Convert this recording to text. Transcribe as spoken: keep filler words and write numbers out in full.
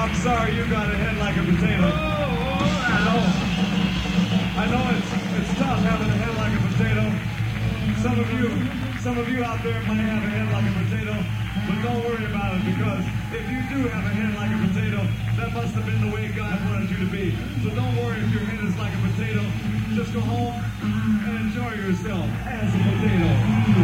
I'm sorry you got a head like a potato. I know. I know it's it's tough having a head like a potato. Some of you, some of you out there might have a head like a potato, but don't worry about it, because if you do have a head like a potato, that must have been the way God wanted you to be. So don't worry if your head is like a potato. Just go home and enjoy yourself as a potato.